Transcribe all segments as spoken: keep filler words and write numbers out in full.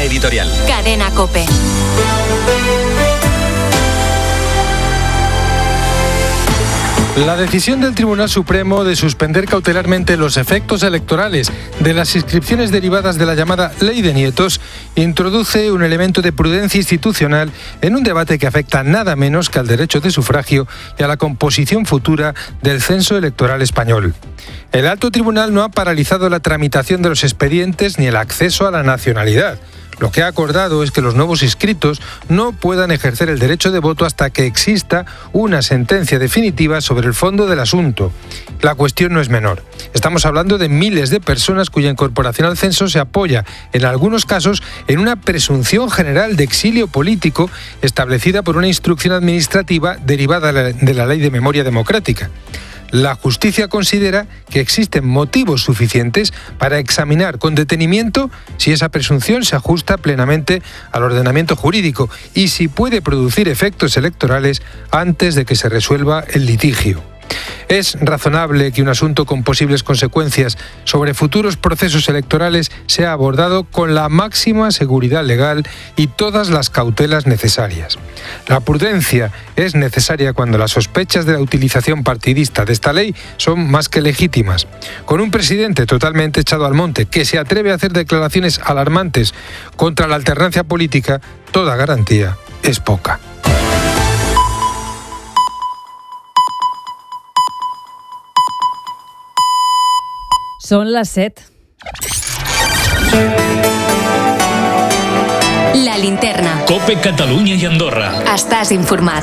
editorial. Cadena COPE. La decisión del Tribunal Supremo de suspender cautelarmente los efectos electorales de las inscripciones derivadas de la llamada Ley de Nietos introduce un elemento de prudencia institucional en un debate que afecta nada menos que al derecho de sufragio y a la composición futura del censo electoral español. El alto tribunal no ha paralizado la tramitación de los expedientes ni el acceso a la nacionalidad. Lo que ha acordado es que los nuevos inscritos no puedan ejercer el derecho de voto hasta que exista una sentencia definitiva sobre el fondo del asunto. La cuestión no es menor. Estamos hablando de miles de personas cuya incorporación al censo se apoya, en algunos casos, en una presunción general de exilio político establecida por una instrucción administrativa derivada de la Ley de Memoria Democrática. La justicia considera que existen motivos suficientes para examinar con detenimiento si esa presunción se ajusta plenamente al ordenamiento jurídico y si puede producir efectos electorales antes de que se resuelva el litigio. Es razonable que un asunto con posibles consecuencias sobre futuros procesos electorales sea abordado con la máxima seguridad legal y todas las cautelas necesarias. La prudencia es necesaria cuando las sospechas de la utilización partidista de esta ley son más que legítimas. Con un presidente totalmente echado al monte que se atreve a hacer declaraciones alarmantes contra la alternancia política, toda garantía es poca. Són les set. La linterna. COPE Catalunya i Andorra. Estàs informat.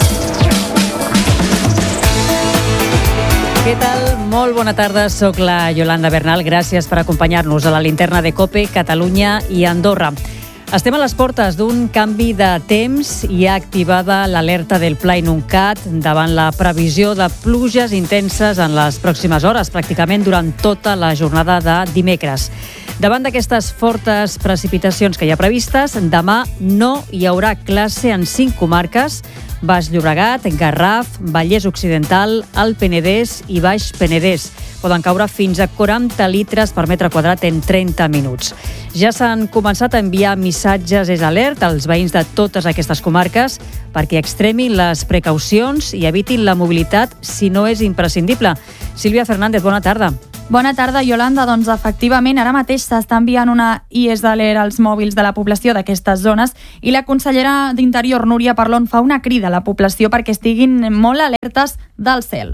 Què tal? Molt bona tarda, soc la Yolanda Bernal. Gràcies per acompanyar-nos a la linterna de COPE Catalunya i Andorra. Estem a les portes d'un canvi de temps i ha activada l'alerta del Pla Inuncat davant la previsió de pluges intenses en les pròximes hores, pràcticament durant tota la jornada de dimecres. Davant d'aquestes fortes precipitacions que hi ha previstes, demà no hi haurà classe en cinc comarques: Baix Llobregat, Garraf, Vallès Occidental, Alt Penedès i Baix Penedès. Poden caure fins a quaranta litres per metre quadrat en trenta minuts. Ja s'han començat a enviar missatges és alert als veïns de totes aquestes comarques perquè extremin les precaucions i evitin la mobilitat si no és imprescindible. Sílvia Fernández, bona tarda. Bona tarda, Yolanda. Doncs efectivament, ara mateix s'està enviant una I E S d'alert als mòbils de la població d'aquestes zones i la consellera d'Interior, Núria Parlon, fa una crida a la població perquè estiguin molt alertes del cel.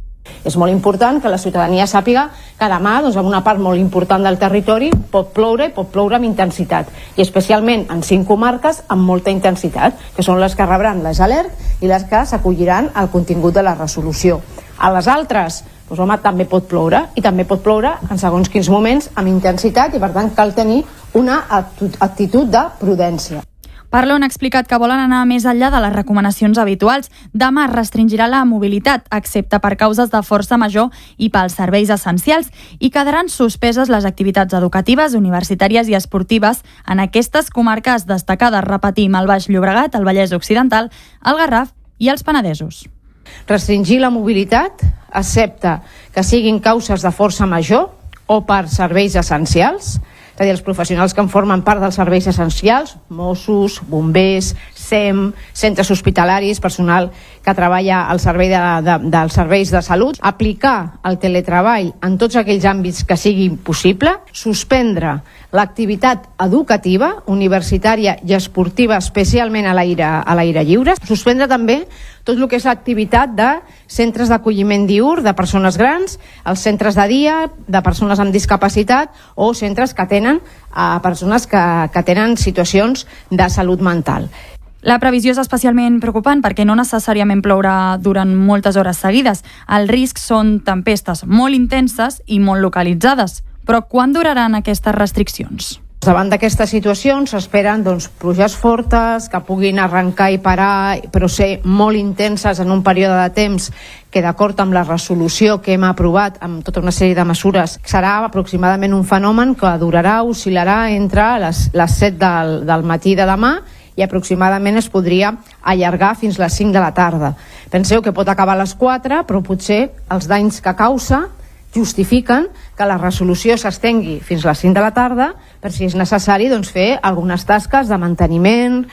És molt important que la ciutadania sàpiga que demà, doncs, en una part molt important del territori, pot ploure, pot ploure amb intensitat, i especialment en cinc comarques amb molta intensitat, que són les que rebran les alert i les que s'acolliran al contingut de la resolució. A les altres, doncs, home, també pot ploure, i també pot ploure en segons quins moments amb intensitat, i per tant cal tenir una actitud de prudència. Parlon ha explicat que volen anar més enllà de les recomanacions habituals. Demà es restringirà la mobilitat, excepte per causes de força major i pels serveis essencials, i quedaran suspeses les activitats educatives, universitàries i esportives en aquestes comarques destacades, repetim, el Baix Llobregat, el Vallès Occidental, el Garraf i els Penedesos. Restringir la mobilitat, excepte que siguin causes de força major o per serveis essencials, és a dir, els professionals que en formen part dels serveis essencials, Mossos, bombers, S E M, centres hospitalaris, personal que treballa al servei de, de, dels serveis de salut, aplicar el teletreball en tots aquells àmbits que sigui possible, suspendre l'activitat educativa, universitària i esportiva, especialment a l'aire a l'aire lliure, suspendre també tot el que és l'activitat de centres d'acolliment diürn de persones grans, els centres de dia de persones amb discapacitat o centres que tenen a persones que, que tenen situacions de salut mental. La previsió és especialment preocupant perquè no necessàriament plourà durant moltes hores seguides. El risc són tempestes molt intenses i molt localitzades. Però quan duraran aquestes restriccions? Davant d'aquestes situacions s'esperen, doncs, pluges fortes que puguin arrencar i parar, però ser molt intenses en un període de temps que, d'acord amb la resolució que hem aprovat amb tota una sèrie de mesures, serà aproximadament un fenomen que durarà, oscil·larà entre les, les set del, del matí de demà i aproximadament es podria allargar fins les cinc de la tarda. Penseu que pot acabar a les quatre, però potser els danys que causa justifiquen que la resolució s'estengui fins a les cinc de la tarda per si és necessari doncs, fer algunes tasques de manteniment.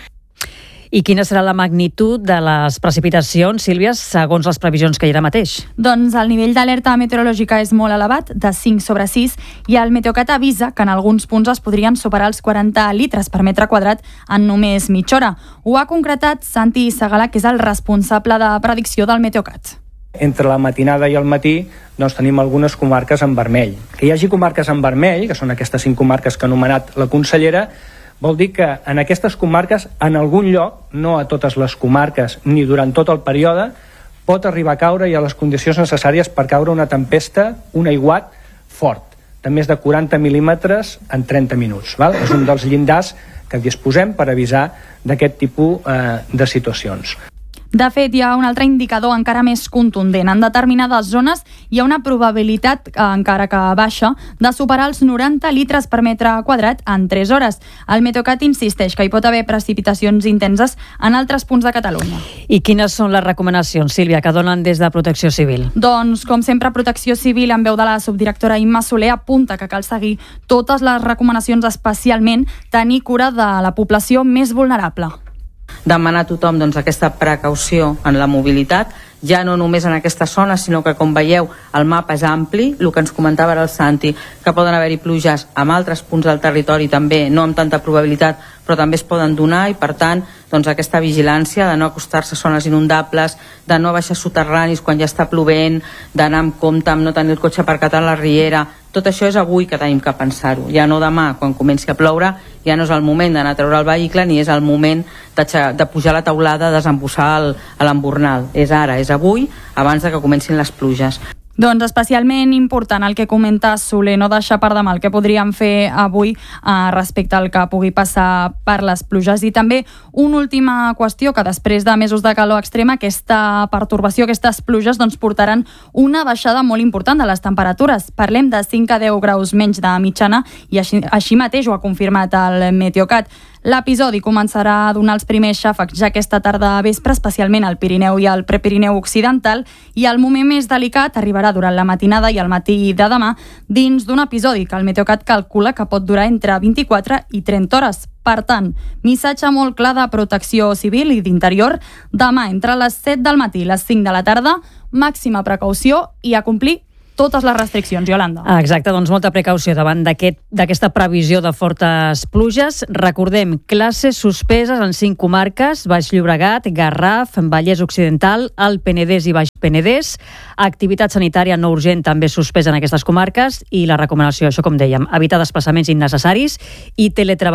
I quina serà la magnitud de les precipitacions, Sílvia, segons les previsions que hi ha ara mateix? Doncs el nivell d'alerta meteorològica és molt elevat, de cinc sobre sis, i el Meteocat avisa que en alguns punts es podrien superar els quaranta litres per metre quadrat en només mitja hora. Ho ha concretat Santi Segalà, que és el responsable de predicció del Meteocat. Entre la matinada i el matí doncs, tenim algunes comarques en vermell. Que hi hagi comarques en vermell, que són aquestes cinc comarques que ha anomenat la consellera, vol dir que en aquestes comarques, en algun lloc, no a totes les comarques ni durant tot el període, pot arribar a caure i a les condicions necessàries per caure una tempesta, un aiguat fort, de més de quaranta mil·límetres en trenta minuts. Val? És un dels llindars que disposem per avisar d'aquest tipus eh, de situacions. De fet, hi ha un altre indicador encara més contundent. En determinades zones hi ha una probabilitat, encara que baixa, de superar els noranta litres per metre quadrat en tres hores. El Meteocat insisteix que hi pot haver precipitacions intenses en altres punts de Catalunya. I quines són les recomanacions, Sílvia, que donen des de Protecció Civil? Doncs, com sempre, Protecció Civil, en veu de la subdirectora Imma Soler, apunta que cal seguir totes les recomanacions, especialment tenir cura de la població més vulnerable. Demanar a tothom doncs, aquesta precaució en la mobilitat, ja no només en aquesta zona, sinó que, com veieu, el mapa és ampli, el que ens comentava ara el Santi, que poden haver-hi pluges en altres punts del territori també, no amb tanta probabilitat, però també es poden donar, i per tant doncs, aquesta vigilància de no acostar-se a zones inundables, de no baixar soterranis quan ja està plovent, d'anar amb compte, amb no tenir el cotxe aparcat a la riera. Tot això és avui que tenim que pensar-ho, ja no demà, quan comenci a ploure, ja no és el moment d'anar a treure el vehicle ni és el moment de, de pujar a la teulada, de desembussar el, l'embornal. És ara, és avui, abans de que comencin les pluges. Doncs especialment important el que comenta Soler, no deixar per demà el que podríem fer avui eh, respecte al que pugui passar per les pluges. I també una última qüestió, que després de mesos de calor extrema, aquesta pertorbació, aquestes pluges, doncs portaran una baixada molt important de les temperatures. Parlem de cinc a deu graus menys de mitjana, i així, així mateix ho ha confirmat el Meteocat. L'episodi començarà a donar els primers xàfecs ja aquesta tarda a vespre, especialment al Pirineu i al Prepirineu occidental, i el moment més delicat arribarà durant la matinada i el matí de demà, dins d'un episodi que el Meteocat calcula que pot durar entre vint-i-quatre i trenta hores. Per tant, missatge molt clar de Protecció Civil i d'Interior: demà entre les set del matí i les cinc de la tarda, màxima precaució i a complir totes les restriccions, Yolanda. Exacte, doncs molta precaució davant d'aquest, d'aquesta previsió de fortes pluges. Recordem, classes suspeses en cinc comarques: Baix Llobregat, Garraf, Vallès Occidental, Alt Penedès i Baix Penedès. Activitat sanitària no urgent també suspesa en aquestes comarques, i la recomanació, això com dèiem, evitar desplaçaments innecessaris i teletreball